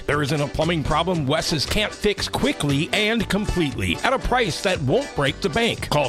There isn't a plumbing problem Wes's can't fix quickly and completely at a price that won't break the bank. Call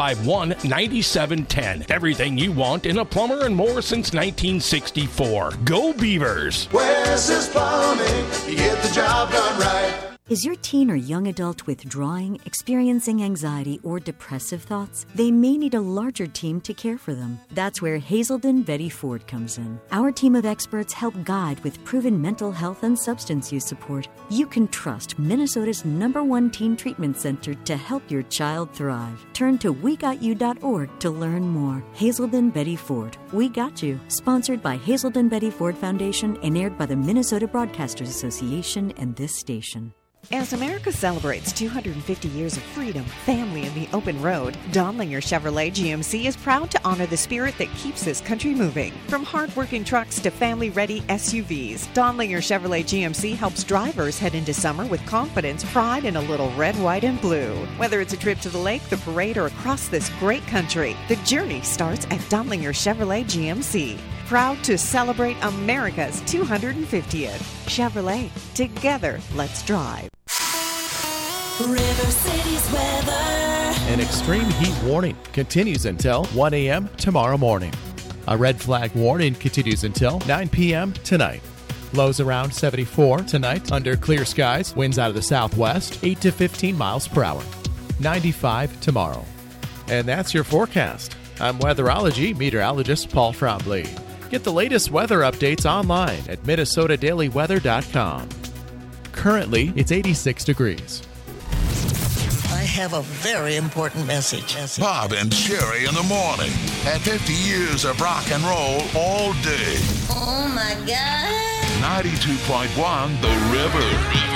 751-9710. Everything you want in a plumber and more since 1964. Go Beavers! Wes's Plumbing, you get the job done right. Is your teen or young adult withdrawing, experiencing anxiety, or depressive thoughts? They may need a larger team to care for them. That's where Hazelden Betty Ford comes in. Our team of experts help guide with proven mental health and substance use support. You can trust Minnesota's #1 teen treatment center to help your child thrive. Turn to WeGotYou.org to learn more. Hazelden Betty Ford. We Got You. Sponsored by Hazelden Betty Ford Foundation and aired by the Minnesota Broadcasters Association and this station. As America celebrates 250 years of freedom, family, and the open road, Donlinger Chevrolet GMC is proud to honor the spirit that keeps this country moving. From hard-working trucks to family-ready SUVs, Donlinger Chevrolet GMC helps drivers head into summer with confidence, pride, and a little red, white, and blue. Whether it's a trip to the lake, the parade, or across this great country, the journey starts at Donlinger Chevrolet GMC. Proud to celebrate America's 250th. Chevrolet, together, let's drive. River City's weather. An extreme heat warning continues until 1 a.m. tomorrow morning. A red flag warning continues until 9 p.m. tonight. Lows around 74 tonight under clear skies. Winds out of the southwest, 8 to 15 miles per hour. 95 tomorrow. And that's your forecast. I'm weatherology meteorologist Paul Trombley. Get the latest weather updates online at minnesotadailyweather.com. Currently, it's 86 degrees. I have a very important message. Bob and Sherry in the morning at 50 years of rock and roll all day. Oh my God. 92.1 The River.